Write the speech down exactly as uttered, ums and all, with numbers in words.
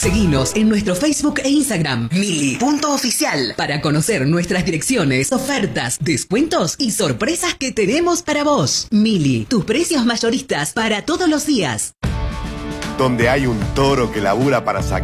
Seguinos en nuestro Facebook e Instagram, mili punto oficial, para conocer nuestras direcciones, ofertas, descuentos y sorpresas que tenemos para vos. Mili, tus precios mayoristas para todos los días. Donde hay un toro que labura para sacar